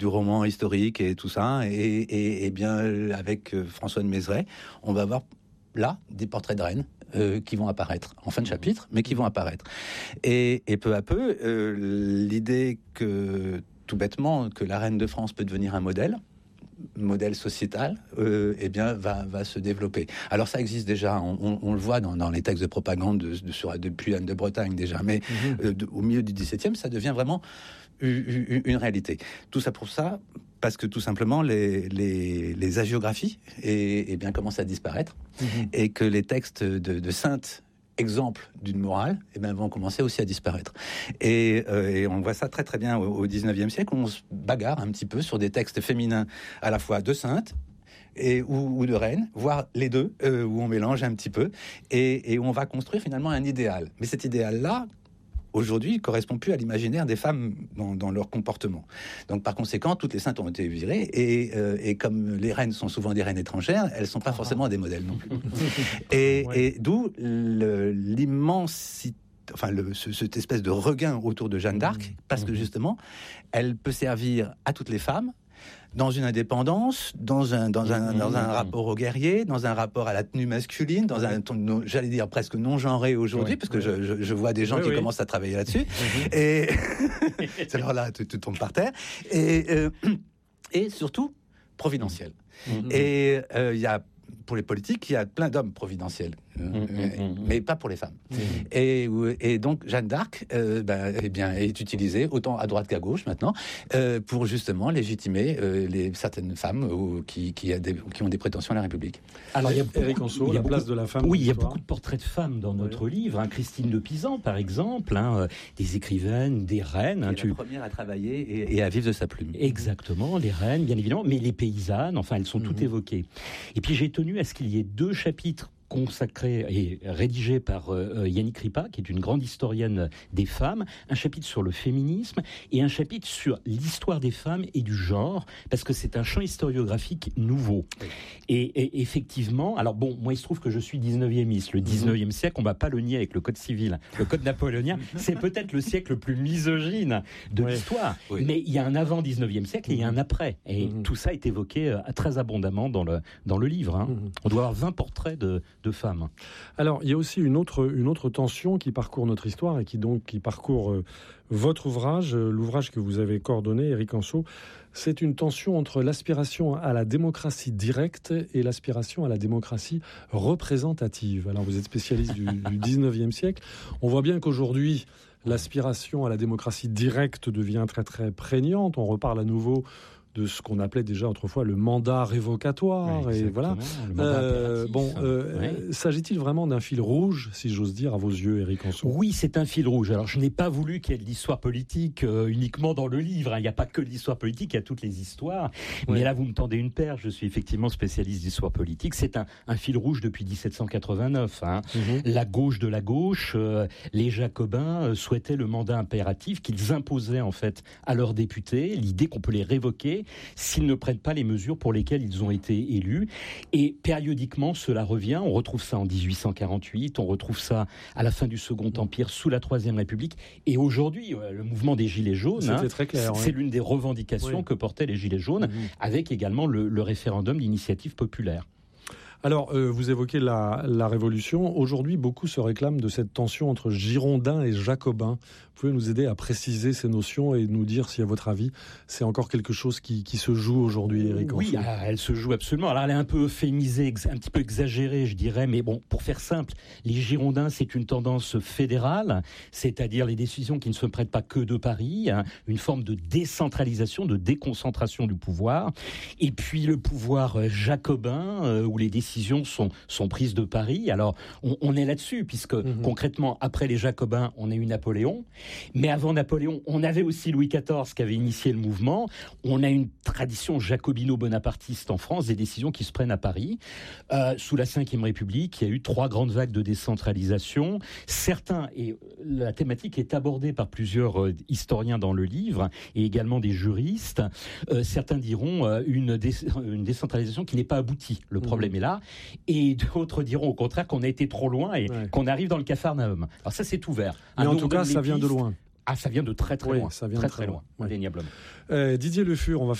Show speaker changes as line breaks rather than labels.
du roman historique et tout ça. Et bien, avec François de Mézeray, on va avoir là des portraits de reines qui vont apparaître en fin de chapitre, mais qui vont apparaître. Et peu à peu, l'idée que, tout bêtement, que la reine de France peut devenir un modèle sociétal, eh bien, va se développer. Alors, ça existe déjà, on le voit dans les textes de propagande depuis Anne de Bretagne déjà, mais au milieu du XVIIe, ça devient vraiment une réalité. Tout ça pour ça, parce que tout simplement, les hagiographies eh bien, commencent à disparaître, et que les textes de saintes, exemple d'une morale, eh ben, vont commencer aussi à disparaître. Et on voit ça très très bien au XIXe siècle, où on se bagarre un petit peu sur des textes féminins à la fois de saintes ou de reines, voire les deux, où on mélange un petit peu, et où on va construire finalement un idéal. Mais cet idéal-là, aujourd'hui, il correspond plus à l'imaginaire des femmes dans leur comportement. Donc, par conséquent, toutes les saintes ont été virées, et comme les reines sont souvent des reines étrangères, elles sont pas forcément des modèles non plus. Et d'où l'immensité, enfin, cette espèce de regain autour de Jeanne d'Arc, parce que justement, elle peut servir à toutes les femmes, dans une indépendance, dans un rapport au guerrier, dans un rapport à la tenue masculine, dans un ton, j'allais dire presque non genré aujourd'hui, parce que je vois des gens qui commencent à travailler là-dessus, et alors là, tout tombe par terre, et surtout providentiel. Et il y a, pour les politiques, il y a plein d'hommes providentiels, mais pas pour les femmes. Et donc Jeanne d'Arc, eh bien, est utilisée autant à droite qu'à gauche maintenant pour justement légitimer certaines femmes qui ont des prétentions à la République.
Alors il y a Éric Anceau, la place de la femme.
Oui, il y a beaucoup de portraits de femmes dans notre livre. Hein, Christine de Pisan, par exemple, des écrivaines, des reines.
Qui est la première à travailler et à vivre de sa plume.
Exactement, les reines, bien évidemment, mais les paysannes. Enfin, elles sont toutes évoquées. Et puis j'ai tenu à ce qu'il y ait 2 chapitres consacré et rédigé par Yannick Ripa, qui est une grande historienne des femmes, un chapitre sur le féminisme et un chapitre sur l'histoire des femmes et du genre, parce que c'est un champ historiographique nouveau. Et effectivement, alors bon, moi il se trouve que je suis 19e-iste. Le 19e siècle, on ne va pas le nier avec le code civil. Le code napoléonien, c'est peut-être le siècle le plus misogyne de l'histoire. Oui. Mais il y a un avant 19e siècle et il y a un après. Et tout ça est évoqué très abondamment dans le livre. Hein. On doit avoir 20 portraits de femmes.
Alors, il y a aussi une autre tension qui parcourt notre histoire et qui parcourt votre ouvrage, l'ouvrage que vous avez coordonné, Éric Anceau. C'est une tension entre l'aspiration à la démocratie directe et l'aspiration à la démocratie représentative. Alors, vous êtes spécialiste du 19e siècle. On voit bien qu'aujourd'hui, l'aspiration à la démocratie directe devient très très prégnante. On reparle à nouveau de ce qu'on appelait déjà autrefois le mandat révocatoire. Oui, et voilà. S'agit-il vraiment d'un fil rouge, si j'ose dire, à vos yeux, Éric Anceau ?
Oui, c'est un fil rouge. Alors, je n'ai pas voulu qu'il y ait de l'histoire politique uniquement dans le livre. Il n'y a pas que de l'histoire politique, il y a toutes les histoires. Oui. Mais là, vous me tendez une perche. Je suis effectivement spécialiste d'histoire politique. C'est un fil rouge depuis 1789. Hein. La gauche de la gauche, les Jacobins souhaitaient le mandat impératif qu'ils imposaient en fait à leurs députés. L'idée qu'on peut les révoquer s'ils ne prennent pas les mesures pour lesquelles ils ont été élus. Et périodiquement, cela revient. On retrouve ça en 1848, on retrouve ça à la fin du Second Empire, sous la Troisième République. Et aujourd'hui, le mouvement des Gilets jaunes,
très clair,
c'est l'une des revendications que portaient les Gilets jaunes, avec également le référendum d'initiative populaire.
Alors, vous évoquez la Révolution. Aujourd'hui, beaucoup se réclament de cette tension entre Girondins et Jacobins. Vous pouvez nous aider à préciser ces notions et nous dire si, à votre avis, c'est encore quelque chose qui se joue aujourd'hui, Éric Anceau ?
Oui, elle se joue absolument. Alors, elle est un peu euphémisée, un petit peu exagérée, je dirais. Mais bon, pour faire simple, les Girondins, c'est une tendance fédérale, c'est-à-dire les décisions qui ne se prêtent pas que de Paris, hein, une forme de décentralisation, de déconcentration du pouvoir. Et puis, le pouvoir jacobin, où les décisions sont prises de Paris. Alors, on est là-dessus, puisque concrètement, après les Jacobins, on a eu Napoléon. Mais avant Napoléon, on avait aussi Louis XIV qui avait initié le mouvement. On a une tradition jacobino-bonapartiste en France, des décisions qui se prennent à Paris. Sous la Ve République, il y a eu 3 grandes vagues de décentralisation. Certains, et la thématique est abordée par plusieurs historiens dans le livre, et également des juristes, certains diront une décentralisation qui n'est pas aboutie. Le problème est là. Et d'autres diront au contraire qu'on a été trop loin et qu'on arrive dans le Capharnaüm. Alors ça, c'est ouvert.
Mais en tout cas, ça vient de loin.
Ah, ça vient de très très
Oui,
loin.
ça vient
très
de très
très loin,
loin.
indéniablement.
Didier Le Fur, on va